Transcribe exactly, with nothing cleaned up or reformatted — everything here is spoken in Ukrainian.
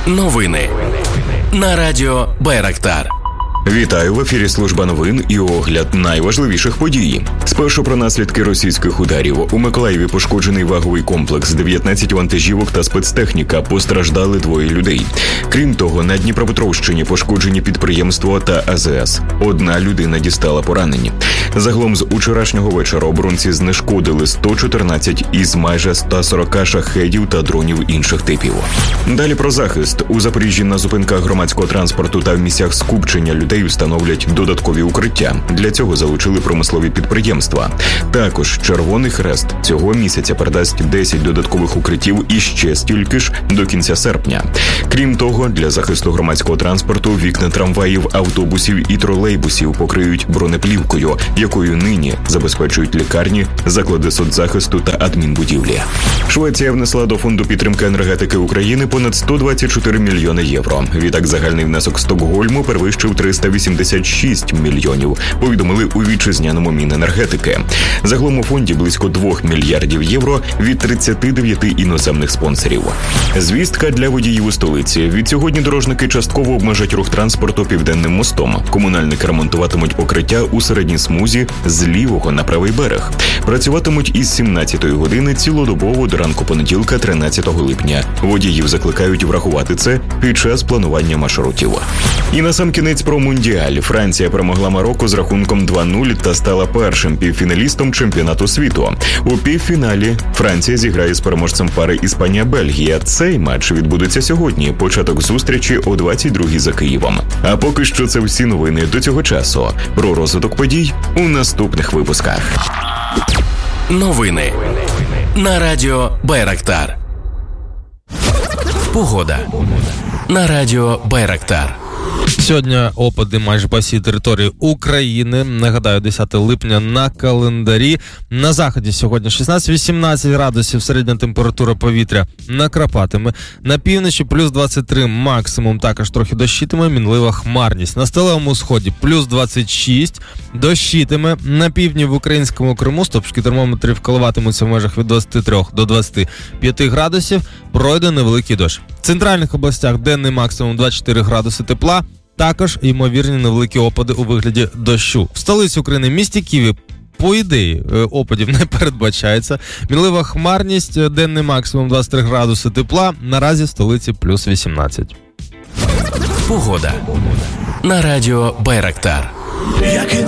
Новини на радіо Байрактар. Вітаю, в ефірі служба новин і огляд найважливіших подій. Спершу про наслідки російських ударів. У Миколаєві пошкоджений ваговий комплекс, дев'ятнадцять вантажівок та спецтехніка, постраждали двоє людей. Крім того, на Дніпропетровщині пошкоджені підприємство та А Зе Ес. Одна людина дістала поранення. Загалом з учорашнього вечора оборонці знешкодили сто чотирнадцять із майже ста сорока шахедів та дронів інших типів. Далі про захист. У Запоріжжі на зупинках громадського транспорту та в місцях скупчення людей встановлять додаткові укриття. Для цього залучили промислові підприємства. Також Червоний Хрест цього місяця передасть десять додаткових укриттів і ще стільки ж до кінця серпня. Крім того, для захисту громадського транспорту вікна трамваїв, автобусів і тролейбусів покриють бронеплівкою, якою нині забезпечують лікарні, заклади соцзахисту та адмінбудівлі. Швеція внесла до фонду підтримки енергетики України понад сто двадцять чотири мільйони євро. Відтак загальний внесок Стокгольму перевищив триста вісімдесят шість мільйонів, повідомили у вітчизняному Міненергетики. Загалом у фонді близько двох мільярдів євро від тридцяти дев'яти іноземних спонсорів. Звістка для водіїв у столиці. Відсьогодні дорожники частково обмежать рух транспорту Південним мостом. Комунальники ремонтуватимуть покриття у середній смузі з лівого на правий берег. Працюватимуть із сімнадцятої години цілодобово до ранку понеділка, тринадцятого липня. Водіїв закликають врахувати це під час планування маршрутів. І насамкінець про Мундіаль. Франція перемогла Марокко з рахунком два нуль та стала першим півфіналістом чемпіонату світу. У півфіналі Франція зіграє з переможцем пари Іспанія-Бельгія. Цей матч відбудеться сьогодні. Початок зустрічі о двадцять другій за Києвом. А поки що це всі новини до цього часу. Про розвиток подій у наступних випусках. Новини на радіо Байрактар. Погода на радіо Байрактар. Сьогодні опади майже по всій території України. Нагадаю, десяте липня на календарі. На заході сьогодні шістнадцять-вісімнадцять градусів середня температура повітря накрапатиме. На півночі плюс двадцять три максимум, також трохи дощитиме, мінлива хмарність. На сталевому сході плюс двадцять шість, дощитиме. На півдні в українському Криму стопчики термометрів коливатимуться в межах від двадцяти трьох до двадцяти п'яти градусів. Пройде невеликий дощ. В центральних областях денний максимум двадцять чотири градуси тепла. Також ймовірні невеликі опади у вигляді дощу. В столиці України, місті Києві, по ідеї, опадів не передбачається. Мінлива хмарність, денний максимум двадцять три градуси тепла. Наразі в столиці плюс вісімнадцять. Погода на радіо Байрактар.